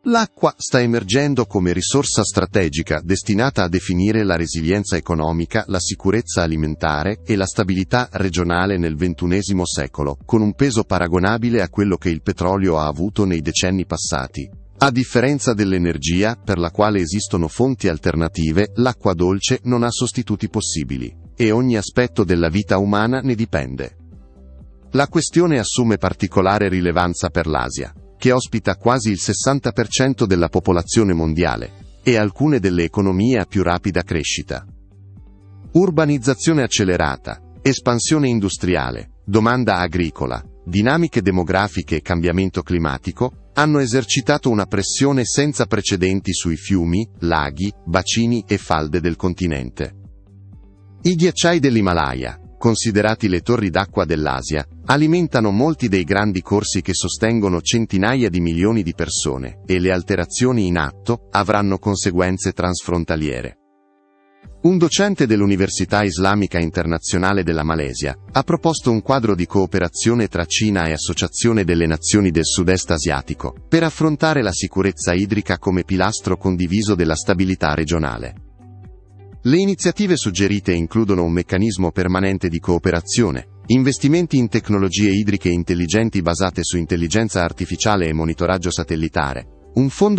L'acqua sta emergendo come risorsa strategica destinata a definire la resilienza economica, la sicurezza alimentare e la stabilità regionale nel XXI secolo, con un peso paragonabile a quello che il petrolio ha avuto nei decenni passati. A differenza dell'energia, per la quale esistono fonti alternative, l'acqua dolce non ha sostituti possibili, e ogni aspetto della vita umana ne dipende. La questione assume particolare rilevanza per l'Asia, che ospita quasi il 60% della popolazione mondiale, e alcune delle economie a più rapida crescita. Urbanizzazione accelerata, espansione industriale, domanda agricola, dinamiche demografiche e cambiamento climatico hanno esercitato una pressione senza precedenti sui fiumi, laghi, bacini e falde del continente. I ghiacciai dell'Himalaya, considerati le torri d'acqua dell'Asia, alimentano molti dei grandi corsi che sostengono centinaia di milioni di persone, e le alterazioni in atto avranno conseguenze transfrontaliere. Un docente dell'Università Islamica Internazionale della Malesia ha proposto un quadro di cooperazione tra Cina e Associazione delle Nazioni del Sud-Est Asiatico, per affrontare la sicurezza idrica come pilastro condiviso della stabilità regionale. Le iniziative suggerite includono un meccanismo permanente di cooperazione, investimenti in tecnologie idriche intelligenti basate su intelligenza artificiale e monitoraggio satellitare, un fondo